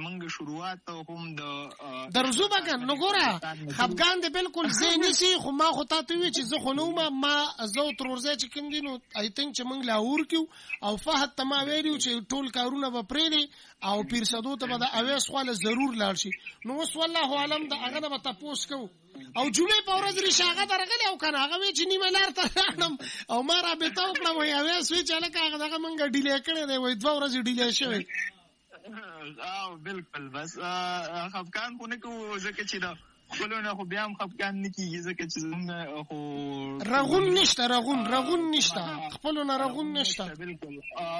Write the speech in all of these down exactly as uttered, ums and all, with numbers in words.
منګ شروعات هم د درزو بګن نو ګوره خفګان دې بالکل زه نسی خو ما خو تاسو وی چې زه خو نو ما زو ترورځه چې کوم دي نو آی تھنک چې موږ لاور کیو او فهد تما ویلو چې ټول کارونه به پرې او پیر صدو ته به د اویس خواله ضرور لاړ شي نو وس والله علم د هغه به تاسو کو او جمعه په ورځ لري شاګه درغلی او کنه هغه وی چې نیمه لار ته او ما را به تاو کړم وی اویس وی چې لکه هغه دغه منګه ډیلی کړی دی وی دوه ورځې ډیلی شوی او بالکل بس خفقان کو نه کو ځکه چې دا خپلونه خو بیا هم خفقان نه کیږي ځکه چې زموږ خو رغون نشته رغون رغون نشته خپلونه رغون نشته بالکل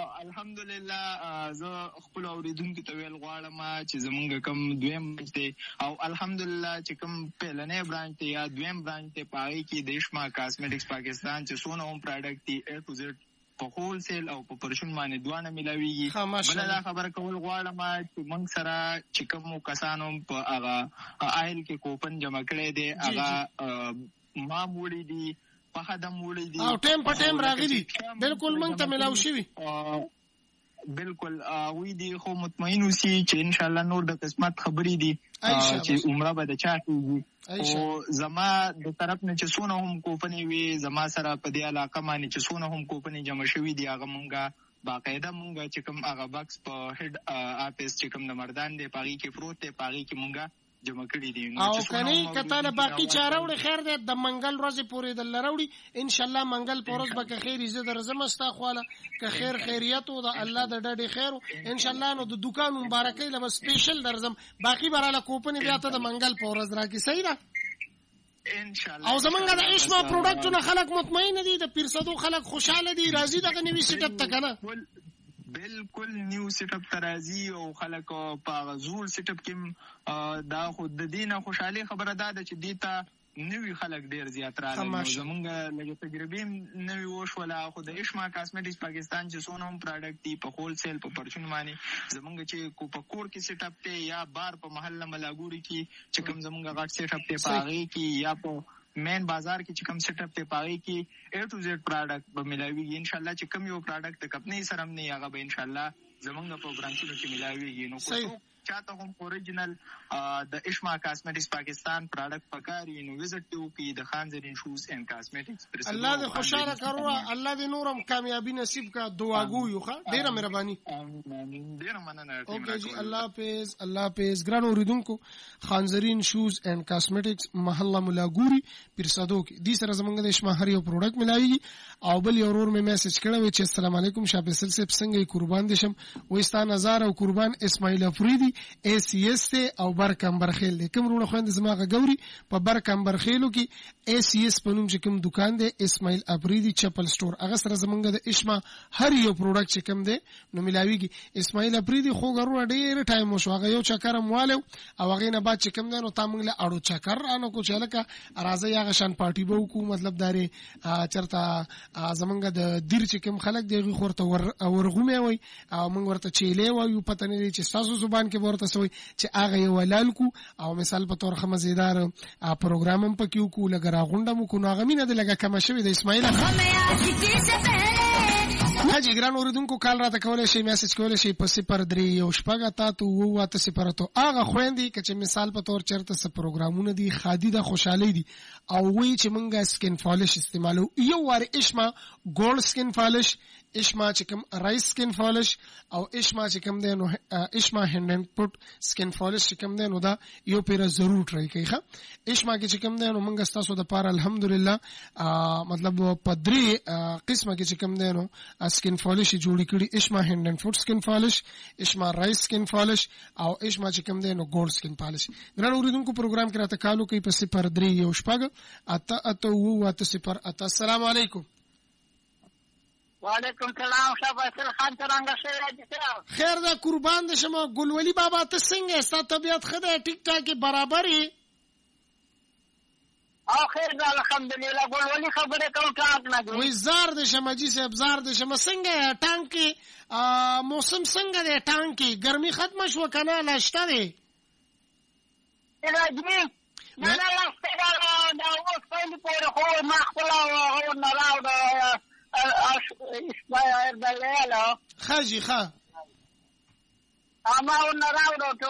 الحمدلله زه خپل اوریدونکو ته ویل غواړم چې زموږ کم دویم دی او الحمدلله چې کوم پهلنې برانچ دی یا دویم برانچ دی پای کې دیشما کاسمیټکس پاکستان چې سونه هم پروډکټ دی اے ټو زد په هول سیل او په پرشن باندې دوانه ملاويږي بل دا خبر کول غواړم چې موږ سره چې کوم کسانو په هغه آیل کې کوپن جمع کړي دي هغه ما موړي دي په خدام موړي دي او ټیم په ټیم راغلي بالکل موږ ته ملاو شي بالکل وی دی خو مطمئن اوسئ چې ان شاء الله نور د قسمت خبرې دي چې عمره به د چا کیږي او زما د طرف نه چې سونه هم کوپنې وي زما سره په دې علاقه باندې چې سونه هم کوپنې جمع شوي دي هغه مونږه باقاعده مونږه چې کوم هغه بکس په هډ اپس چې کوم د مردان دی پاغي کې فروت دی پاغي کې مونږه جمع کړی دي او کني کته له باقی چاره وړي خیر دی د منګل ورځې پورې د لروړي ان شاء الله منګل پورز به که خیر عزت درزم استا خواله که خیر خیریت او د الله د ډډې خیر ان شاء الله نو د دکان مبارکي له سپیشل درزم باقی براله کوپن بیا ته د منګل پورز راکی صحیح ده ان شاء الله او زمونږ د اشما پروډکټونه خلک مطمئن دي د پیرسدو خلک خوشاله دي راضي دغه نوی سیټ اپ ته کنه بالکل نیو سیټ اپ ترازی او خلک په غزول سیټ اپ کې دا خود د دینه خوشحالي خبره ده چې دیتا نوی خلک ډیر زیات راغلي زمونږ لږه تجربه نوی وشوله خو د اشما کاسمیټکس پاکستان چې سونه هم پروډکټ دی په هول سیل په پرچون باندې زمونږ چې کو په کور کې سیټ اپ ته یا بار په محله ملاګوري کې چې کوم زمونږ غټ سیټ اپ ته پاغي کې یا په مین بازار کې چې کوم سیټ اپ ته پاغي کې اے ټو زد پروډکټ به ملاويږي ان شاء الله چې کوم یو پروډکټ د کمپنی سره هم نه هغه به ان شاء الله زمونږ په برانچونو کې ملاويږي نو کو چاته هم اوریجنل د اشما کاسمیټکس پاکستان پروډکټ پکاري نو وزټ ټو کې د خان زرین شوز اینڈ کاسمیټکس الله دې خوشاله کړو الله دې نورم کامیابی نصیب کا دعا ګویو ښه ډیره مهرباني امين ډیره مننه اوکے جی الله حافظ الله حافظ ګران اوریدونکو خان زرین شوز اینڈ کاسمیټکس محله ملاګوري پیرسادو کې دې سره زمونږ د اشما هر یو پروډکټ ملایي او بل یو ورور مې میسج کړو چې السلام علیکم شاه فیصل صاحب څنګه قربان دي شم وېستا نظر او قربان اسماعیل افریدی اے سی ایس ته او برکمبر خیل دي کوم رونه خويند زماغه ګوري په برکمبر خیلو کې اے سی ایس په نوم چې کوم دکان دی اسماعیل افریدی چپل سٹور هغه سره زمونږ د اشما هر یو پروډکټ چې کوم دی نو ملاويږي اسماعیل افریدی خو ګورو ډېر ټایم وشو هغه یو چکر موالو او هغه نه بعد چې کوم دی نو تاسو له اړو چکر رانو کو چلکه راځي هغه شان پارټي به کو مطلب داري چرته زمونږ د دیر چې کوم خلک دی خورته ورغومه وي او موږ ورته چيله وایو پته نه چې تاسو زبان کې ورته سوي چې هغه یو ولال کو او مثال په تور خمزیدار پروګرام هم پکې کو لګرا غونډه مو کو هغه مینه د لګه کم شوی د اسماعیل حاجی ګران اوریدونکو کال راته کولای شي میسج کولای شي په صفر درې یو شپږ تاسو وو واته صفر ته هغه خويندې چې مثال په تور چرته س پروګرامونه دي خادي د خوشحالي دي او وی چې مونږه سکن فالش استعمالو یو وار اشما ګولډ سکن فالش اشما چې کوم رایس سکن فالش او اشما چې کوم دی نو اشما هند اند پټ سکن فالش چې کوم دی نو دا یو پیره ضرور ټرای کړئ ښه اشما کې چې کوم دی نو مونږ تاسو د پاره الحمدلله مطلب په درې قسمه کې چې کوم دی نو سکن فالش جوړی کړي اشما هند اند فوټ سکن فالش اشما رایس سکن فالش او اشما چې کوم دی نو ګولډ سکن فالش ګران اوریدونکو پروګرام کې راته کالو کوي په صفر درې یو شپږ اته اته وو اته صفر اته السلام علیکم وعلیکم السلام شاه فیصل خان څنګه شې خیر دا قربان دې شمه ګلولي بابا ته څنګه ستا طبيعت خدای ټیک ټاک برابر یې او خیر دا الحمدلله ګلولي خبره کوم ټاک نه دی وې زار دې شمه جی صاحب زار دې شمه څنګه ټانګ موسم څنګه دی ټانګ ګرمي ختم شو کنه لاشته دی راځي نه نه لاشته دا دا اوس په پوره خو ما خپل او نه راو اسماعیل بلیلا خاجی خا اما اون راوړو